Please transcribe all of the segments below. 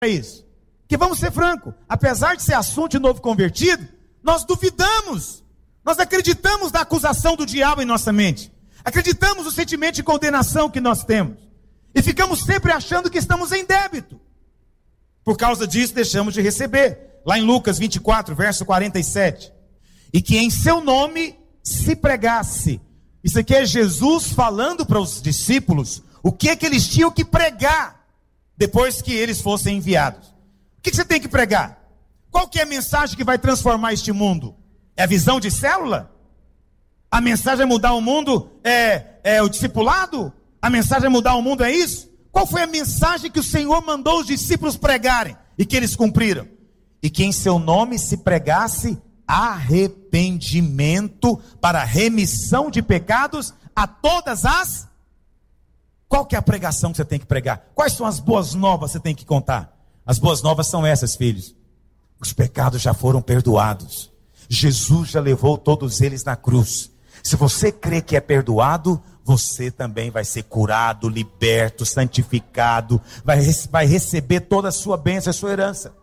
isso? Que vamos ser francos, apesar de ser assunto de novo convertido, nós duvidamos, nós acreditamos na acusação do diabo em nossa mente, acreditamos no sentimento de condenação que nós temos, e ficamos sempre achando que estamos em débito. Por causa disso deixamos de receber. Lá em Lucas 24, verso 47, e que em seu nome se pregasse. Isso aqui é Jesus falando para os discípulos o que é que eles tinham que pregar depois que eles fossem enviados. O que você tem que pregar? Qual que é a mensagem que vai transformar este mundo? É a visão de célula? A mensagem é mudar o mundo? É o discipulado? A mensagem é mudar o mundo, é isso? Qual foi a mensagem que o Senhor mandou os discípulos pregarem e que eles cumpriram? E que em seu nome se pregasse arrependimento para remissão de pecados a todas as... Qual que é a pregação que você tem que pregar? Quais são as boas novas que você tem que contar? As boas novas são essas, filhos. Os pecados já foram perdoados. Jesus já levou todos eles na cruz. Se você crê que é perdoado, você também vai ser curado, liberto, santificado, vai receber toda a sua bênção, a sua herança.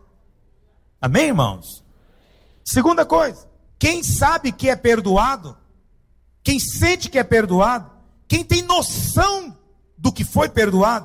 Amém, irmãos? Segunda coisa, quem sabe que é perdoado, quem sente que é perdoado, quem tem noção do que foi perdoado,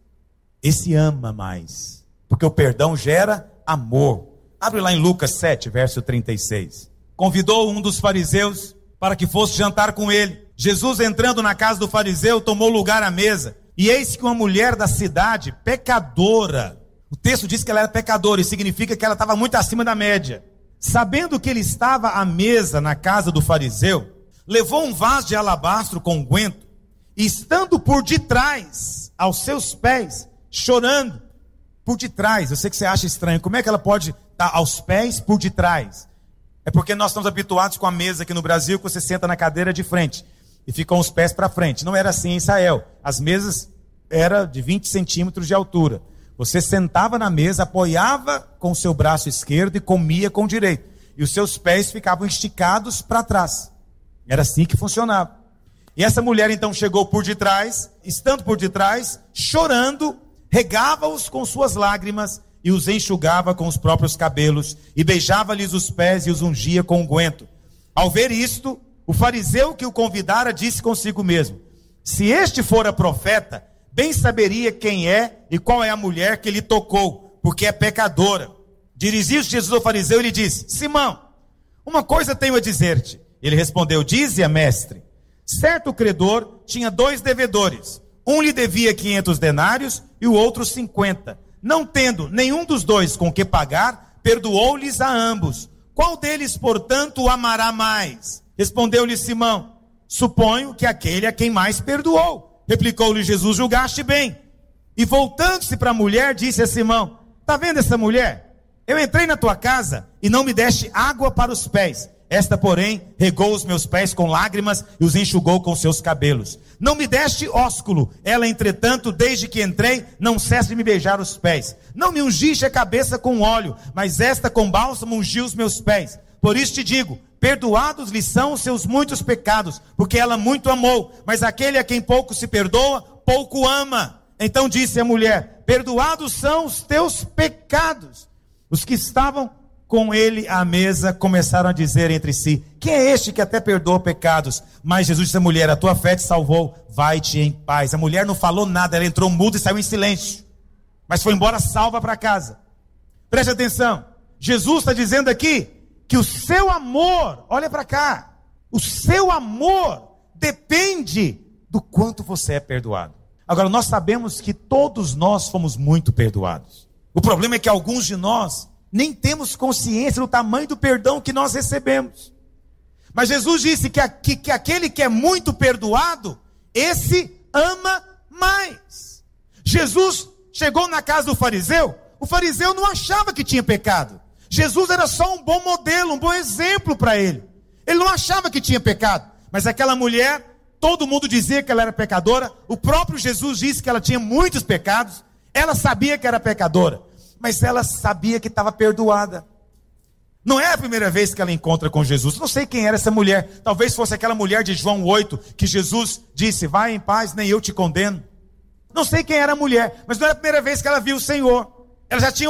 esse ama mais, porque o perdão gera amor. Abre lá em Lucas 7, verso 36. Convidou um dos fariseus para que fosse jantar com ele. Jesus, entrando na casa do fariseu, tomou lugar à mesa, e eis que uma mulher da cidade, pecadora, o texto diz que ela era pecadora, e significa que ela estava muito acima da média, sabendo que ele estava à mesa na casa do fariseu, levou um vaso de alabastro com unguento, e estando por detrás, aos seus pés, chorando, por detrás. Eu sei que você acha estranho, como é que ela pode estar aos pés por detrás? É porque nós estamos habituados com a mesa aqui no Brasil, que você senta na cadeira de frente, e ficam os pés para frente. Não era assim em Israel, as mesas eram de 20 centímetros de altura, você sentava na mesa, apoiava com o seu braço esquerdo e comia com o direito, e os seus pés ficavam esticados para trás, era assim que funcionava. E essa mulher então chegou por detrás, estando por detrás, chorando, regava-os com suas lágrimas, e os enxugava com os próprios cabelos, e beijava-lhes os pés, e os ungia com unguento. Ao ver isto, o fariseu que o convidara disse consigo mesmo: se este fora profeta, bem saberia quem é e qual é a mulher que lhe tocou, porque é pecadora. Dirigiu-se Jesus ao fariseu e lhe disse: Simão, uma coisa tenho a dizer-te. Ele respondeu: dize-a, mestre. Certo credor tinha 2 devedores. Um lhe devia 500 denários e o outro 50. Não tendo nenhum dos 2 com que pagar, perdoou-lhes a ambos. Qual deles, portanto, o amará mais? Respondeu-lhe Simão: suponho que aquele a quem mais perdoou. Replicou-lhe Jesus: julgaste bem. E voltando-se para a mulher, disse a Simão: está vendo essa mulher? Eu entrei na tua casa e não me deste água para os pés. Esta, porém, regou os meus pés com lágrimas e os enxugou com seus cabelos. Não me deste ósculo. Ela, entretanto, desde que entrei, não cessa de me beijar os pés. Não me ungiste a cabeça com óleo, mas esta com bálsamo ungiu os meus pés. Por isso te digo, perdoados lhe são os seus muitos pecados, porque ela muito amou. Mas aquele a quem pouco se perdoa, pouco ama. Então disse a mulher: perdoados são os teus pecados. Os que estavam com ele à mesa começaram a dizer entre si: quem é este que até perdoa pecados? Mas Jesus disse à mulher: a tua fé te salvou, vai-te em paz. A mulher não falou nada, ela entrou muda e saiu em silêncio, mas foi embora salva para casa. Preste atenção, Jesus está dizendo aqui que o seu amor, olha para cá, o seu amor depende do quanto você é perdoado. Agora, nós sabemos que todos nós fomos muito perdoados. O problema é que alguns de nós nem temos consciência do tamanho do perdão que nós recebemos. Mas Jesus disse que aquele que é muito perdoado, esse ama mais. Jesus chegou na casa do fariseu, o fariseu não achava que tinha pecado. Jesus era só um bom modelo, um bom exemplo para ele. Ele não achava que tinha pecado. Mas aquela mulher, todo mundo dizia que ela era pecadora. O próprio Jesus disse que ela tinha muitos pecados. Ela sabia que era pecadora, mas ela sabia que estava perdoada. Não é a primeira vez que ela encontra com Jesus. Não sei quem era essa mulher. Talvez fosse aquela mulher de João 8, que Jesus disse: vai em paz, nem eu te condeno. Não sei quem era a mulher, mas não era a primeira vez que ela viu o Senhor. Ela já tinha